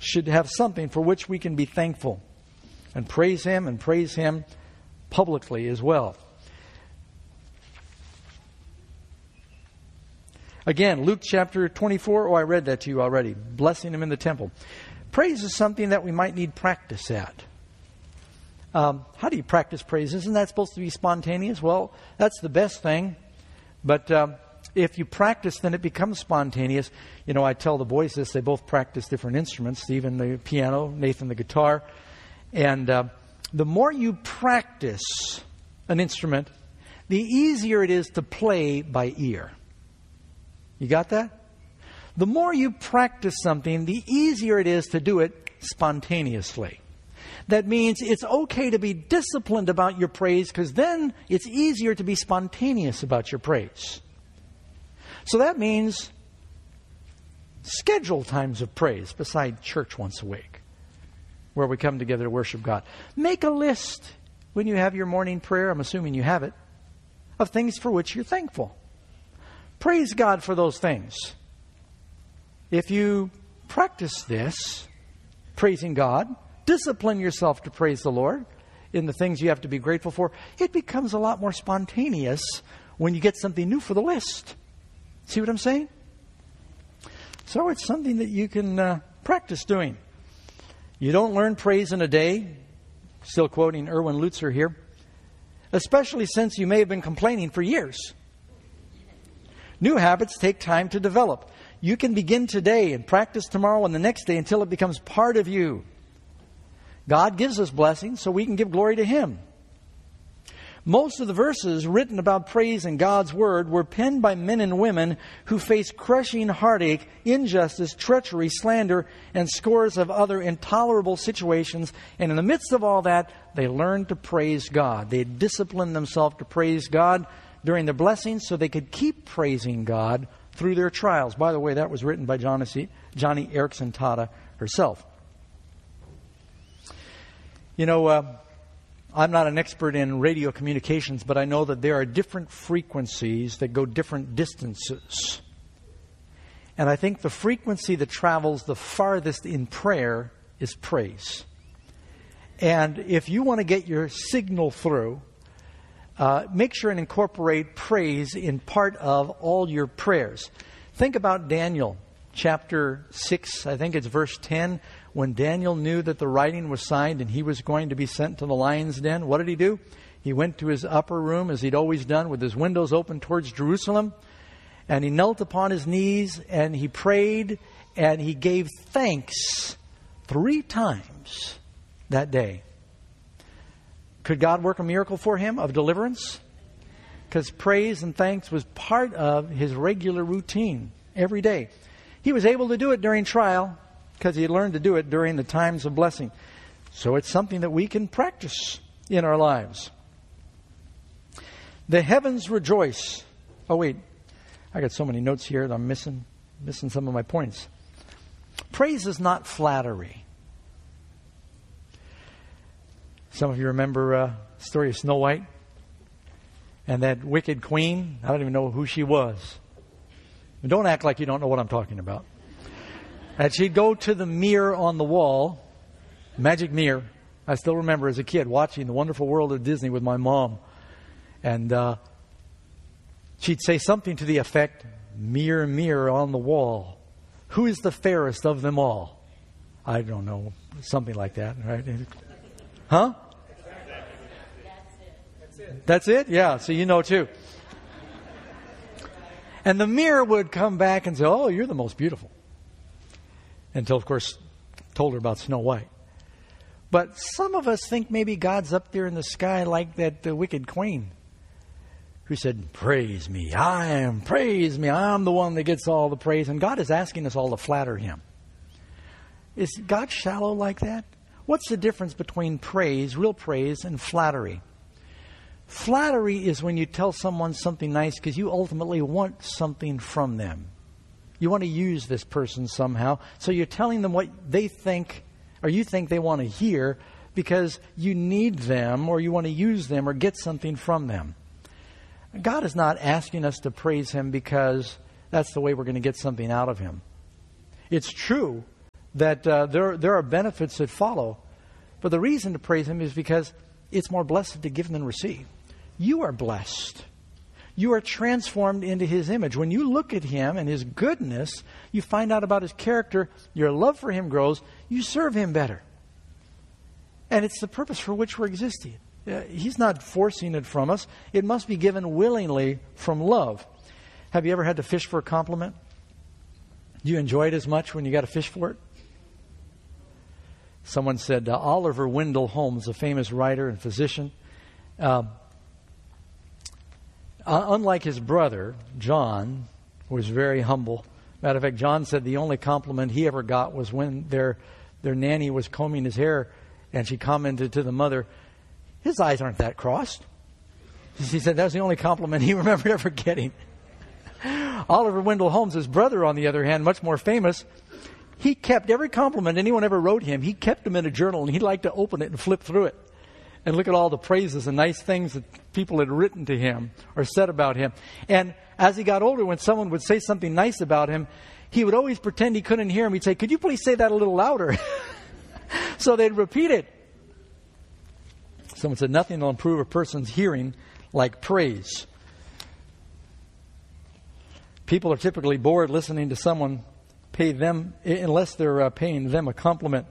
should have something for which we can be thankful and praise Him publicly as well. Again, Luke chapter 24. Oh, I read that to you already. Blessing Him in the temple. Praise is something that we might need practice at. How do you practice praise? Isn't that supposed to be spontaneous? Well, that's the best thing. But if you practice, then it becomes spontaneous. You know, I tell the boys this. They both practice different instruments. Stephen, the piano, Nathan, the guitar. And the more you practice an instrument, the easier it is to play by ear. You got that? The more you practice something, the easier it is to do it spontaneously. That means it's okay to be disciplined about your praise, because then it's easier to be spontaneous about your praise. So that means schedule times of praise beside church once a week, where we come together to worship God. Make a list when you have your morning prayer, I'm assuming you have it, of things for which you're thankful. Praise God for those things. If you practice this, praising God, discipline yourself to praise the Lord in the things you have to be grateful for, it becomes a lot more spontaneous when you get something new for the list. See what I'm saying? So it's something that you can practice doing. You don't learn praise in a day. Still quoting Erwin Lutzer here. Especially since you may have been complaining for years. New habits take time to develop. You can begin today and practice tomorrow and the next day until it becomes part of you. God gives us blessings so we can give glory to Him. Most of the verses written about praise in God's Word were penned by men and women who faced crushing heartache, injustice, treachery, slander, and scores of other intolerable situations. And in the midst of all that, they learned to praise God. They disciplined themselves to praise God during their blessings so they could keep praising God through their trials. By the way, that was written by Joni Eareckson Tada herself. You know, I'm not an expert in radio communications, but I know that there are different frequencies that go different distances. And I think the frequency that travels the farthest in prayer is praise. And if you want to get your signal through, make sure and incorporate praise in part of all your prayers. Think about Daniel chapter 6, I think it's verse 10. When Daniel knew that the writing was signed and he was going to be sent to the lion's den, what did he do? He went to his upper room, as he'd always done, with his windows open towards Jerusalem. And he knelt upon his knees and he prayed and he gave thanks 3 times that day. Could God work a miracle for him of deliverance? Because praise and thanks was part of his regular routine every day. He was able to do it during trial because he had learned to do it during the times of blessing. So it's something that we can practice in our lives. The heavens rejoice. Oh, wait. I got so many notes here that I'm missing some of my points. Praise is not flattery. Some of you remember the story of Snow White and that wicked queen. I don't even know who she was. Don't act like you don't know what I'm talking about. And she'd go to the mirror on the wall, magic mirror. I still remember as a kid watching The Wonderful World of Disney with my mom. And she'd say something to the effect, "Mirror, mirror on the wall, who is the fairest of them all?" I don't know, something like that, right? Huh? That's it? Yeah, so you know too. And the mirror would come back and say, "Oh, you're the most beautiful." Until, of course, told her about Snow White. But some of us think maybe God's up there in the sky like that wicked queen who said, "Praise me, praise me, I'm the one that gets all the praise." And God is asking us all to flatter Him. Is God shallow like that? What's the difference between praise, real praise, and flattery? Flattery is when you tell someone something nice because you ultimately want something from them. You want to use this person somehow. So you're telling them what they think or you think they want to hear because you need them or you want to use them or get something from them. God is not asking us to praise Him because that's the way we're going to get something out of Him. It's true that there are benefits that follow. But the reason to praise Him is because it's more blessed to give than receive. You are blessed. You are transformed into His image. When you look at Him and His goodness, you find out about His character, your love for Him grows, you serve Him better. And it's the purpose for which we're existing. He's not forcing it from us. It must be given willingly from love. Have you ever had to fish for a compliment? Do you enjoy it as much when you got to fish for it? Someone said, Oliver Wendell Holmes, a famous writer and physician, unlike his brother, John, who was very humble. Matter of fact, John said the only compliment he ever got was when their nanny was combing his hair, and she commented to the mother, "His eyes aren't that crossed." He said that was the only compliment he remembered ever getting. Oliver Wendell Holmes, his brother, on the other hand, much more famous, he kept every compliment anyone ever wrote him. He kept them in a journal, and he'd like to open it and flip through it and look at all the praises and nice things that people had written to him or said about him. And as he got older, when someone would say something nice about him, he would always pretend he couldn't hear him. He'd say, "Could you please say that a little louder?" So they'd repeat it. Someone said, nothing will improve a person's hearing like praise. People are typically bored listening to someone pay them, unless they're paying them a compliment.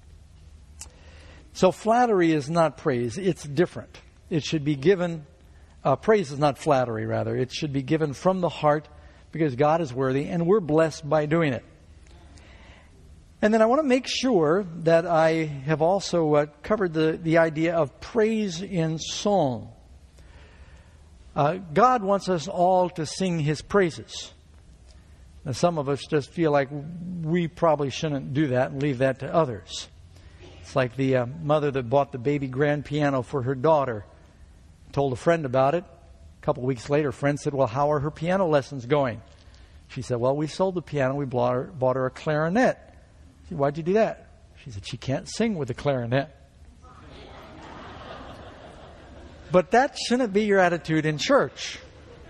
So flattery is not praise. It's different. It should be given, praise is not flattery, rather. It should be given from the heart because God is worthy and we're blessed by doing it. And then I want to make sure that I have also covered the idea of praise in song. God wants us all to sing His praises. Now, some of us just feel like we probably shouldn't do that and leave that to others. It's like the mother that bought the baby grand piano for her daughter. Told a friend about it. A couple weeks later, a friend said, "Well, how are her piano lessons going?" She said, "Well, we sold the piano. We bought her a clarinet." She said, "Why'd you do that?" She said, "She can't sing with the clarinet." But that shouldn't be your attitude in church.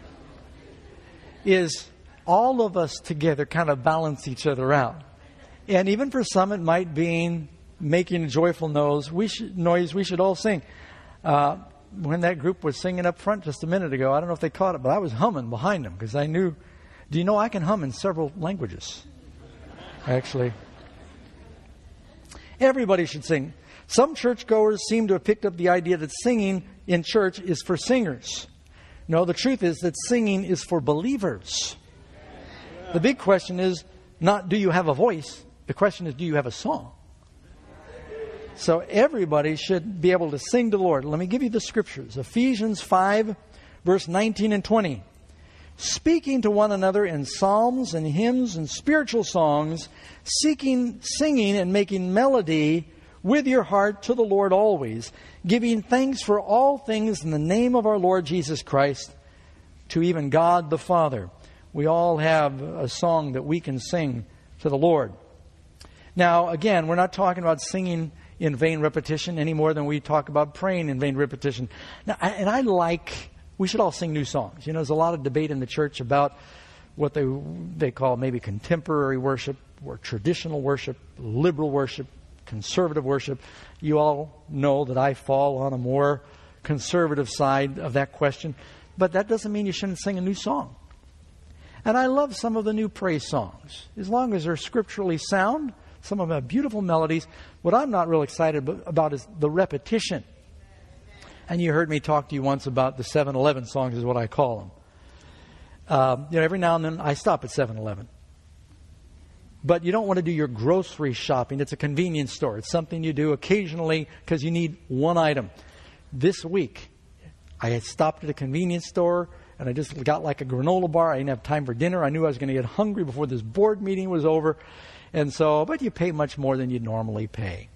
Is all of us together kind of balance each other out. And even for some, it might be making a joyful noise. We should all sing. When that group was singing up front just a minute ago, I don't know if they caught it, but I was humming behind them because I knew. Do you know I can hum in several languages? Actually. Everybody should sing. Some churchgoers seem to have picked up the idea that singing in church is for singers. No, the truth is that singing is for believers. The big question is not, do you have a voice? The question is, do you have a song? So everybody should be able to sing to the Lord. Let me give you the scriptures. Ephesians 5, verse 19 and 20. Speaking to one another in psalms and hymns and spiritual songs, singing and making melody with your heart to the Lord always, giving thanks for all things in the name of our Lord Jesus Christ, to even God the Father. We all have a song that we can sing to the Lord. Now, again, we're not talking about singing in vain repetition any more than we talk about praying in vain repetition. Now, we should all sing new songs. You know, there's a lot of debate in the church about what they call maybe contemporary worship or traditional worship, liberal worship, conservative worship. You all know that I fall on a more conservative side of that question. But that doesn't mean you shouldn't sing a new song. And I love some of the new praise songs. As long as they're scripturally sound, some of them have beautiful melodies. What I'm not real excited about is the repetition. And you heard me talk to you once about the 7-Eleven songs is what I call them. Every now and then I stop at 7-Eleven. But you don't want to do your grocery shopping. It's a convenience store. It's something you do occasionally because you need one item. This week, I had stopped at a convenience store and I just got like a granola bar. I didn't have time for dinner. I knew I was going to get hungry before this board meeting was over. And so, but you pay much more than you normally pay.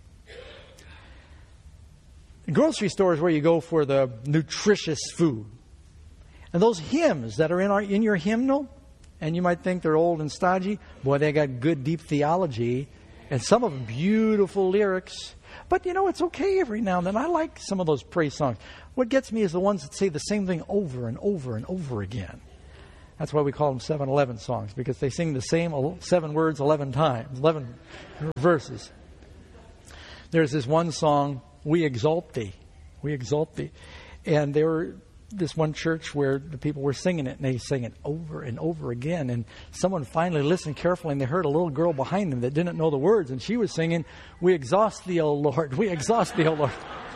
The grocery store is where you go for the nutritious food. And those hymns that are in your hymnal, and you might think they're old and stodgy, boy, they got good, deep theology, and some of them beautiful lyrics. But, it's okay every now and then. I like some of those praise songs. What gets me is the ones that say the same thing over and over and over again. That's why we call them 7-11 songs, because they sing the same 7 words 11 times, 11 verses. There's this one song, We Exalt Thee. We Exalt Thee. And there were this one church where the people were singing it, and they sang it over and over again. And someone finally listened carefully, and they heard a little girl behind them that didn't know the words, and she was singing, We exhaust Thee, O Lord. We exhaust Thee, O Lord.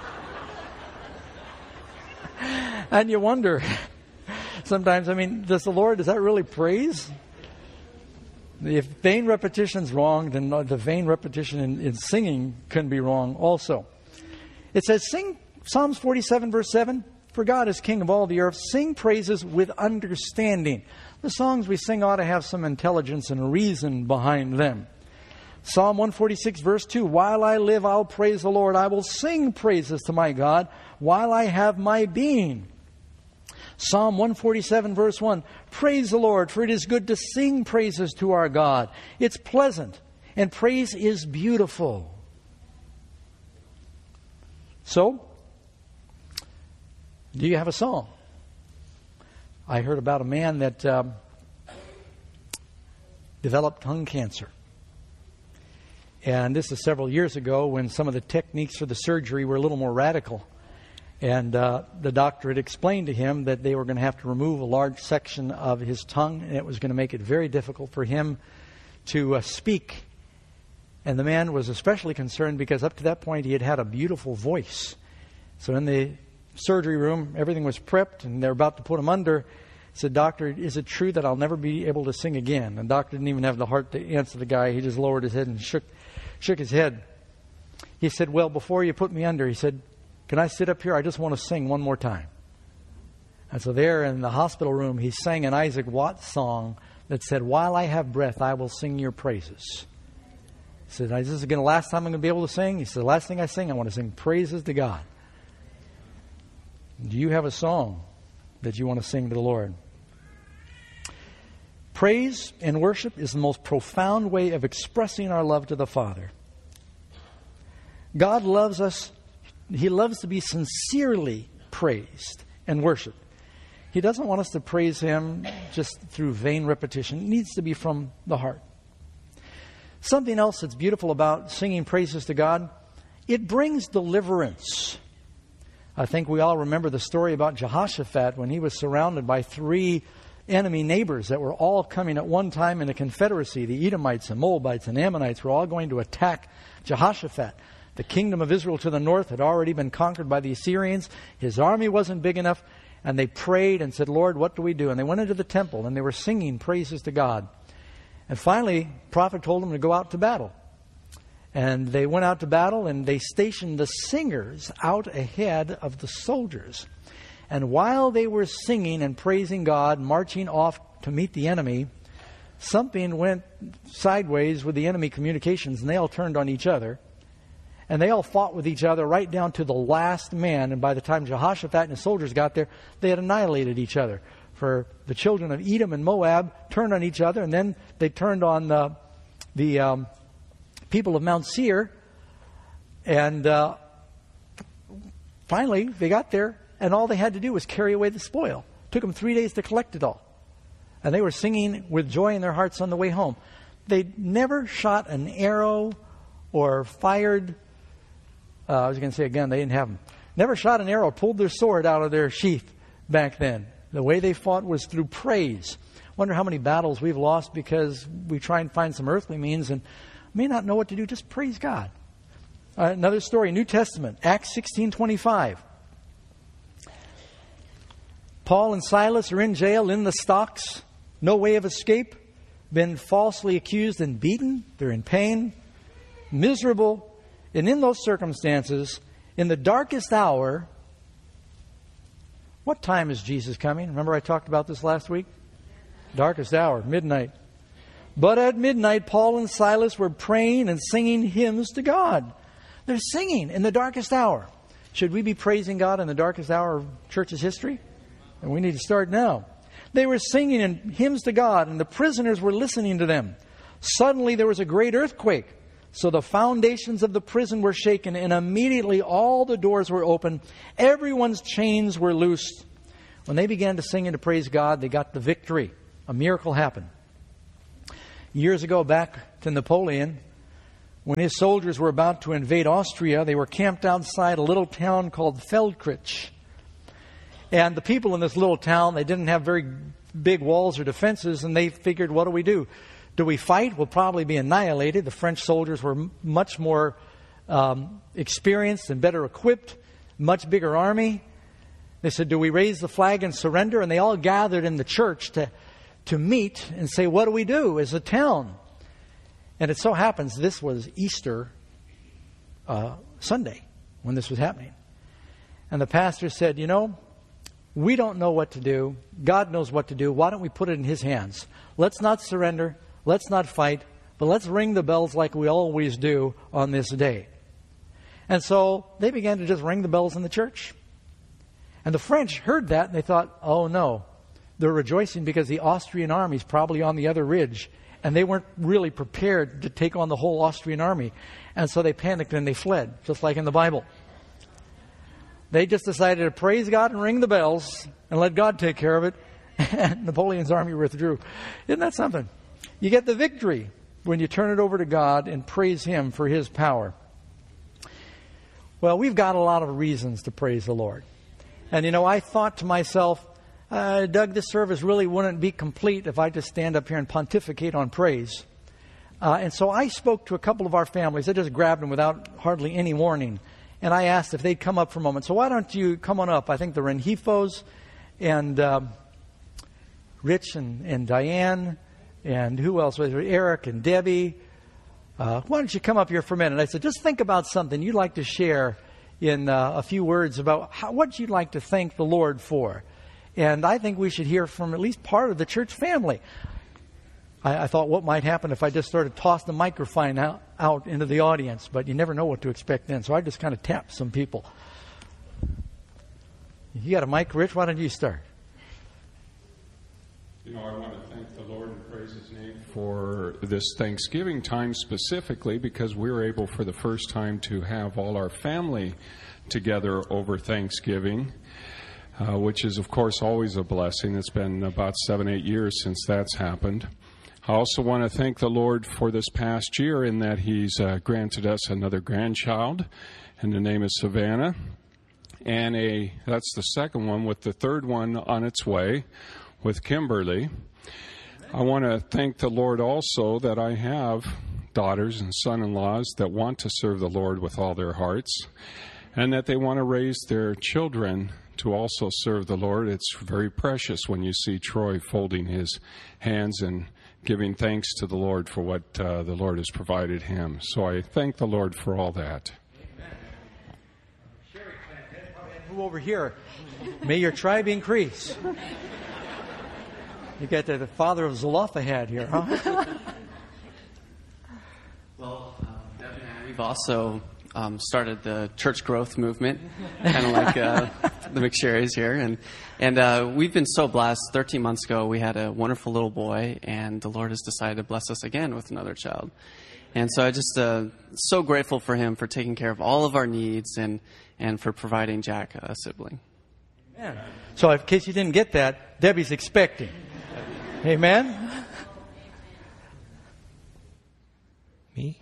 And you wonder, sometimes, does that really praise? If vain repetition's wrong, then the vain repetition in singing can be wrong also. It says, sing Psalms 47 verse 7, for God is King of all the earth. Sing praises with understanding. The songs we sing ought to have some intelligence and reason behind them. Psalm 146 verse 2, while I live, I'll praise the Lord. I will sing praises to my God while I have my being. Psalm 147 verse 1, praise the Lord, for it is good to sing praises to our God. It's pleasant, and praise is beautiful. So, do you have a song? I heard about a man that developed tongue cancer. And this is several years ago when some of the techniques for the surgery were a little more radical. And the doctor had explained to him that they were going to have to remove a large section of his tongue, and it was going to make it very difficult for him to speak. And the man was especially concerned because up to that point he had had a beautiful voice. So in the surgery room, everything was prepped, and they're about to put him under. He said, Doctor, is it true that I'll never be able to sing again? And the doctor didn't even have the heart to answer the guy. He just lowered his head and shook his head. He said, well, before you put me under, he said, can I sit up here? I just want to sing one more time. And so there in the hospital room, he sang an Isaac Watts song that said, while I have breath, I will sing your praises. He said, is this the last time I'm going to be able to sing? He said, the last thing I sing, I want to sing praises to God. Do you have a song that you want to sing to the Lord? Praise and worship is the most profound way of expressing our love to the Father. God loves us. He loves to be sincerely praised and worshiped. He doesn't want us to praise Him just through vain repetition. It needs to be from the heart. Something else that's beautiful about singing praises to God, it brings deliverance. I think we all remember the story about Jehoshaphat when he was surrounded by 3 enemy neighbors that were all coming at one time in a confederacy. The Edomites and Moabites and Ammonites were all going to attack Jehoshaphat. The kingdom of Israel to the north had already been conquered by the Assyrians. His army wasn't big enough. And they prayed and said, Lord, what do we do? And they went into the temple and they were singing praises to God. And finally, the prophet told them to go out to battle. And they went out to battle and they stationed the singers out ahead of the soldiers. And while they were singing and praising God, marching off to meet the enemy, something went sideways with the enemy communications and they all turned on each other. And they all fought with each other right down to the last man. And by the time Jehoshaphat and his soldiers got there, they had annihilated each other. For the children of Edom and Moab turned on each other. And then they turned on the people of Mount Seir. And finally, they got there. And all they had to do was carry away the spoil. It took them 3 days to collect it all. And they were singing with joy in their hearts on the way home. They never shot an arrow or fired... I was going to say a gun. They didn't have them. Never shot an arrow, pulled their sword out of their sheath back then. The way they fought was through praise. Wonder how many battles we've lost because we try and find some earthly means and may not know what to do. Just praise God. Another story, New Testament, Acts 16:25. Paul and Silas are in jail, in the stocks. No way of escape. Been falsely accused and beaten. They're in pain. Miserable. And in those circumstances, in the darkest hour, what time is Jesus coming? Remember I talked about this last week? Darkest hour, midnight. But at midnight, Paul and Silas were praying and singing hymns to God. They're singing in the darkest hour. Should we be praising God in the darkest hour of church's history? And we need to start now. They were singing in hymns to God, and the prisoners were listening to them. Suddenly there was a great earthquake. So the foundations of the prison were shaken, and immediately all the doors were open. Everyone's chains were loosed. When they began to sing and to praise God, they got the victory. A miracle happened. Years ago, back to Napoleon, when his soldiers were about to invade Austria, they were camped outside a little town called Feldkirch. And the people in this little town, they didn't have very big walls or defenses, and they figured, what do we do? Do we fight? We'll probably be annihilated. The French soldiers were much more experienced and better equipped, much bigger army. They said, do we raise the flag and surrender? And they all gathered in the church to meet and say, what do we do as a town? And it so happens this was Easter Sunday when this was happening. And the pastor said, we don't know what to do. God knows what to do. Why don't we put it in His hands? Let's not surrender. Let's not fight. But let's ring the bells like we always do on this day. And so they began to just ring the bells in the church. And the French heard that and they thought, oh no. They're rejoicing because the Austrian army is probably on the other ridge. And they weren't really prepared to take on the whole Austrian army. And so they panicked and they fled, just like in the Bible. They just decided to praise God and ring the bells and let God take care of it. And Napoleon's army withdrew. Isn't that something? You get the victory when you turn it over to God and praise Him for His power. Well, we've got a lot of reasons to praise the Lord. And I thought to myself, Doug, this service really wouldn't be complete if I just stand up here and pontificate on praise. And so I spoke to a couple of our families. I just grabbed them without hardly any warning. And I asked if they'd come up for a moment. So why don't you come on up? I think the Renjifos and Rich and Diane and who else was there? Eric and Debbie. Why don't you come up here for a minute? I said, just think about something you'd like to share in a few words about what you'd like to thank the Lord for. And I think we should hear from at least part of the church family. I thought what might happen if I just started tossing the microphone out into the audience, but you never know what to expect then. So I just kind of tapped some people. You got a mic, Rich? Why don't you start? I want to thank the Lord and praise His name for this Thanksgiving time specifically because we were able for the first time to have all our family together over Thanksgiving, which is, of course, always a blessing. It's been about 7-8 years since that's happened. I also want to thank the Lord for this past year in that He's granted us another grandchild, and the name is Savannah. And that's the second one, with the third one on its way with Kimberly. I want to thank the Lord also that I have daughters and son-in-laws that want to serve the Lord with all their hearts, and that they want to raise their children to also serve the Lord. It's very precious when you see Troy folding his hands and giving thanks to the Lord for what the Lord has provided him. So I thank the Lord for all that. Amen. Sherry, move over here. May your tribe increase. You got the father of Zelophehad here, huh? Well, Debbie and I, we've also started the church growth movement, kind of like the McSherrys here. And we've been so blessed. 13 months ago, we had a wonderful little boy, and the Lord has decided to bless us again with another child. And so I just so grateful for Him for taking care of all of our needs and for providing Jack a sibling. Amen. So in case you didn't get that, Debbie's expecting. Amen? Me?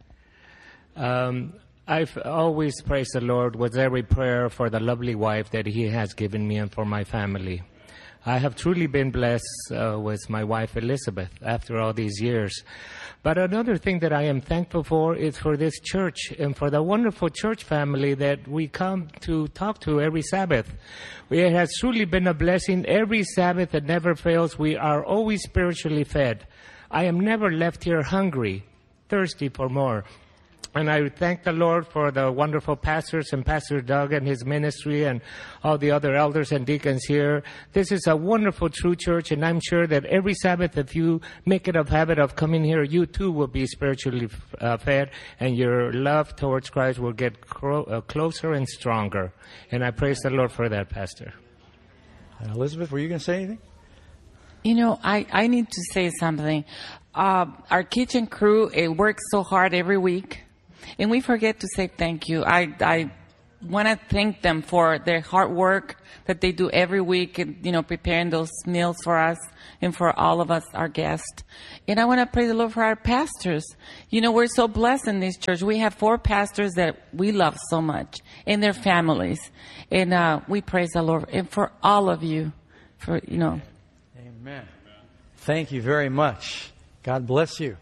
I've always praised the Lord with every prayer for the lovely wife that He has given me and for my family. I have truly been blessed with my wife Elizabeth after all these years. But another thing that I am thankful for is for this church and for the wonderful church family that we come to talk to every Sabbath. It has truly been a blessing. Every Sabbath, it never fails. We are always spiritually fed. I am never left here hungry, thirsty for more. And I thank the Lord for the wonderful pastors and Pastor Doug and his ministry and all the other elders and deacons here. This is a wonderful true church, and I'm sure that every Sabbath, if you make it a habit of coming here, you too will be spiritually fed, and your love towards Christ will get closer and stronger. And I praise the Lord for that, Pastor. Elizabeth, were you going to say anything? I need to say something. Our kitchen crew, it works so hard every week. And we forget to say thank you. I want to thank them for their hard work that they do every week, and, preparing those meals for us and for all of us, our guests. And I want to praise the Lord for our pastors. We're so blessed in this church. We have 4 pastors that we love so much and their families. And we praise the Lord. And for all of you, Amen. Thank you very much. God bless you.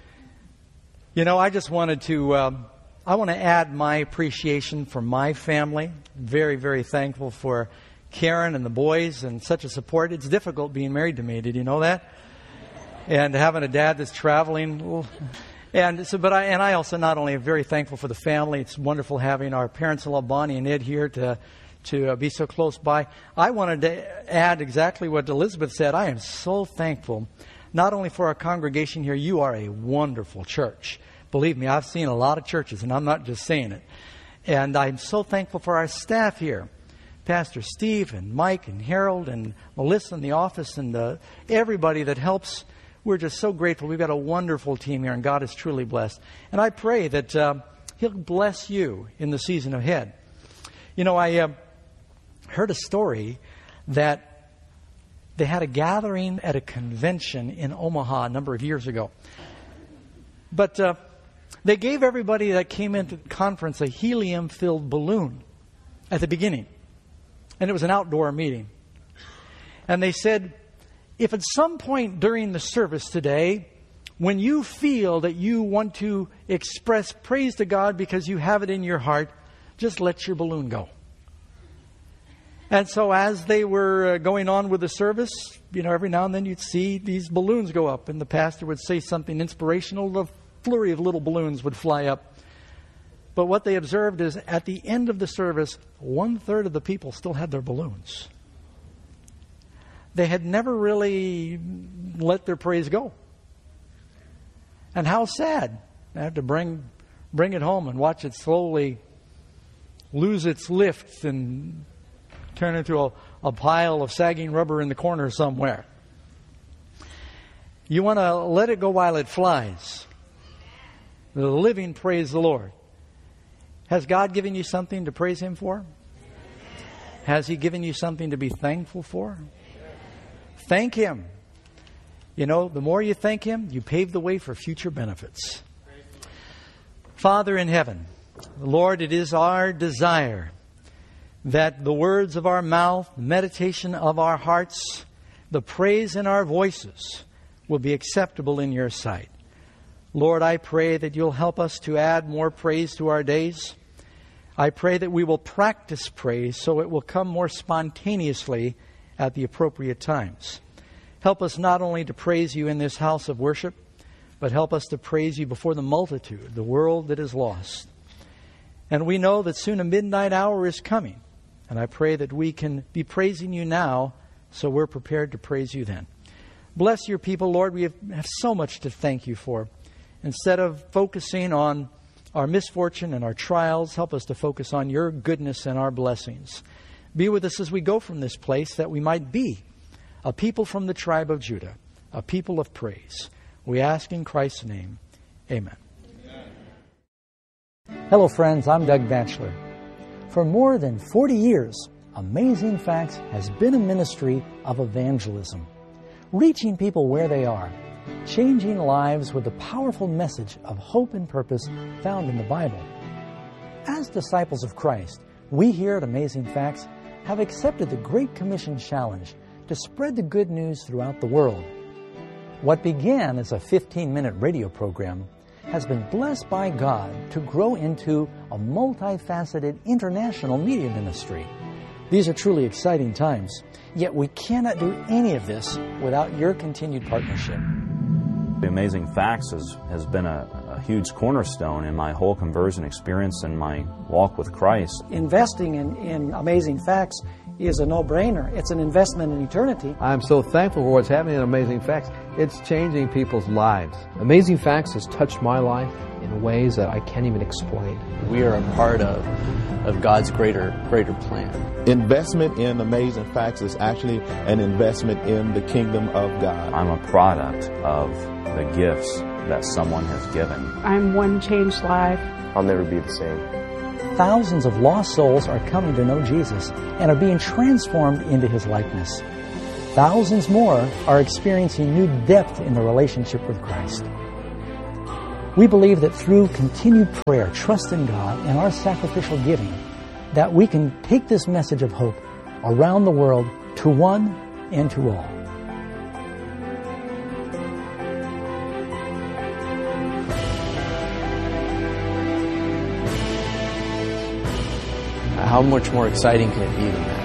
I just wanted to, I want to add my appreciation for my family. Very, very thankful for Karen and the boys and such a support. It's difficult being married to me. Did you know that? And having a dad that's traveling. And I also not only am very thankful for the family. It's wonderful having our parents-in-law, Bonnie and Ed, here to be so close by. I wanted to add exactly what Elizabeth said. I am so thankful, not only for our congregation here. You are a wonderful church. Believe me, I've seen a lot of churches, and I'm not just saying it. And I'm so thankful for our staff here. Pastor Steve and Mike and Harold and Melissa in the office and everybody that helps. We're just so grateful. We've got a wonderful team here, and God is truly blessed. And I pray that He'll bless you in the season ahead. I heard a story that they had a gathering at a convention in Omaha a number of years ago. But they gave everybody that came into the conference a helium-filled balloon at the beginning. And it was an outdoor meeting. And they said, if at some point during the service today, when you feel that you want to express praise to God because you have it in your heart, just let your balloon go. And so as they were going on with the service, every now and then you'd see these balloons go up, and the pastor would say something inspirational. The flurry of little balloons would fly up. But what they observed is at the end of the service, 1/3 of the people still had their balloons. They had never really let their praise go. And how sad. I have to bring it home and watch it slowly lose its lift and turn into a pile of sagging rubber in the corner somewhere. You want to let it go while it flies. The living praise the Lord. Has God given you something to praise Him for? Has He given you something to be thankful for? Thank Him. The more you thank Him, you pave the way for future benefits. Father in heaven, Lord, it is our desire that the words of our mouth, the meditation of our hearts, the praise in our voices will be acceptable in your sight. Lord, I pray that you'll help us to add more praise to our days. I pray that we will practice praise so it will come more spontaneously at the appropriate times. Help us not only to praise you in this house of worship, but help us to praise you before the multitude, the world that is lost. And we know that soon a midnight hour is coming. And I pray that we can be praising you now so we're prepared to praise you then. Bless your people, Lord. We have so much to thank you for. Instead of focusing on our misfortune and our trials, help us to focus on your goodness and our blessings. Be with us as we go from this place, that we might be a people from the tribe of Judah, a people of praise. We ask in Christ's name. Amen. Hello, friends. I'm Doug Batchelor. For more than 40 years, Amazing Facts has been a ministry of evangelism, reaching people where they are, changing lives with the powerful message of hope and purpose found in the Bible. As disciples of Christ, we here at Amazing Facts have accepted the Great Commission challenge to spread the good news throughout the world. What began as a 15-minute radio program has been blessed by God to grow into a multifaceted international media ministry. These are truly exciting times, yet we cannot do any of this without your continued partnership. The Amazing Facts has been a huge cornerstone in my whole conversion experience and my walk with Christ. Investing in Amazing Facts is a no-brainer. It's an investment in eternity. I'm so thankful for what's happening in Amazing Facts. It's changing people's lives. Amazing Facts has touched my life in ways that I can't even explain. We are a part of God's greater plan. Investment in Amazing Facts is actually an investment in the kingdom of God. I'm a product of the gifts that someone has given. I'm one changed life. I'll never be the same. thousands of lost souls are coming to know Jesus and are being transformed into His likeness. Thousands more are experiencing new depth in their relationship with Christ. We believe that through continued prayer, trust in God, and our sacrificial giving, that we can take this message of hope around the world to one and to all. How much more exciting can it be than that?